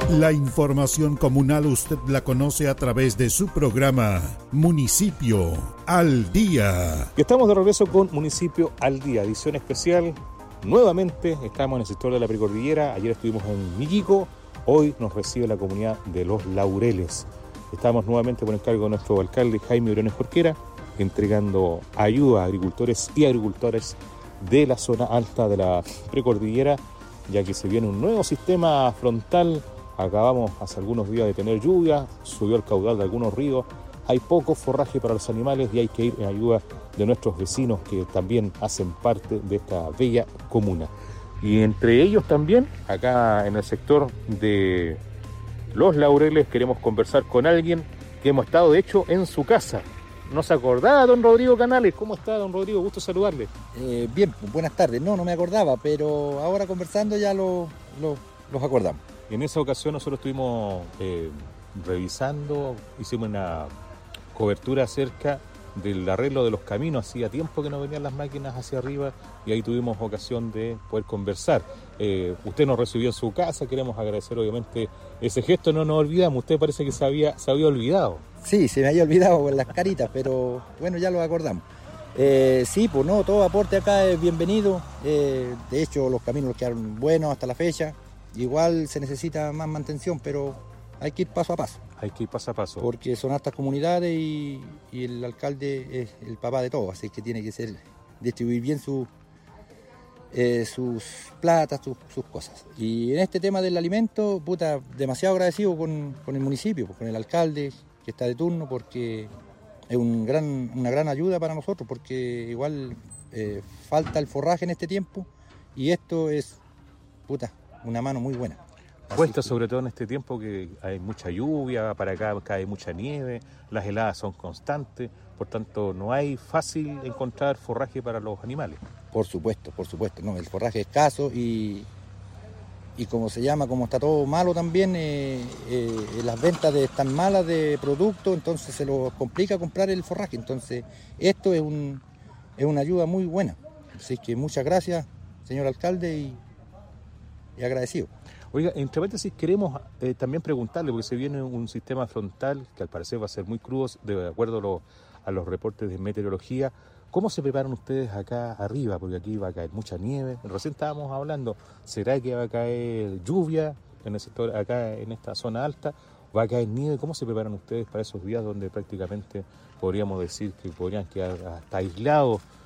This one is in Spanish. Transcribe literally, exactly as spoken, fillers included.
La información comunal usted la conoce a través de su programa Municipio al Día. Y estamos de regreso con Municipio al Día, edición especial. Nuevamente estamos en el sector de la Precordillera. Ayer estuvimos en Millico, hoy nos recibe la comunidad de Los Laureles. Estamos nuevamente por encargo de nuestro alcalde Jaime Briones Jorquera, entregando ayuda a agricultores y agricultores de la zona alta de la Precordillera, ya que se viene un nuevo sistema frontal. Acabamos hace algunos días de tener lluvia, subió el caudal de algunos ríos, hay poco forraje para los animales y hay que ir en ayuda de nuestros vecinos que también hacen parte de esta bella comuna. Y entre ellos también, acá en el sector de Los Laureles, queremos conversar con alguien que hemos estado de hecho en su casa. ¿No se acordaba, don Rodrigo Canales? ¿Cómo está, don Rodrigo? Gusto saludarle. Eh, bien, buenas tardes. No, no me acordaba, pero ahora conversando ya lo, lo, los acordamos. En esa ocasión nosotros estuvimos eh, revisando, hicimos una cobertura acerca del arreglo de los caminos. Hacía tiempo que no venían las máquinas hacia arriba y ahí tuvimos ocasión de poder conversar. Eh, usted nos recibió en su casa, queremos agradecer obviamente ese gesto, no nos olvidamos. Usted parece que se había, se había olvidado. Sí, se me había olvidado con las caritas, pero bueno, ya lo acordamos. Eh, sí, pues no, todo aporte acá es bienvenido. Eh, de hecho, los caminos quedaron buenos hasta la fecha. Igual se necesita más mantención, pero hay que ir paso a paso. Hay que ir paso a paso. Porque son hartas comunidades y, y el alcalde es el papá de todo, así que tiene que ser distribuir bien su, eh, sus platas, sus, sus cosas. Y en este tema del alimento, puta, demasiado agradecido con, con el municipio, con el alcalde que está de turno, porque es un gran, una gran ayuda para nosotros, porque igual eh, falta el forraje en este tiempo y esto es, puta, una mano muy buena. Cuesta sobre todo en este tiempo que hay mucha lluvia, para acá cae mucha nieve, las heladas son constantes, por tanto no hay fácil encontrar forraje para los animales. Por supuesto, por supuesto, no, el forraje es escaso y, y como se llama, como está todo malo también, eh, eh, las ventas de, están malas de productos, entonces se lo complica comprar el forraje, entonces esto es, un, es una ayuda muy buena. Así que muchas gracias, señor alcalde, y, y agradecido. Oiga, entre paréntesis queremos eh, también preguntarle, porque se viene un sistema frontal que al parecer va a ser muy crudo, de acuerdo a, lo, a los reportes de meteorología. ¿Cómo se preparan ustedes acá arriba? Porque aquí va a caer mucha nieve. Recién estábamos hablando, ¿será que va a caer lluvia en el sector, acá en esta zona alta? ¿Va a caer nieve? ¿Cómo se preparan ustedes para esos días donde prácticamente podríamos decir que podrían quedar hasta aislados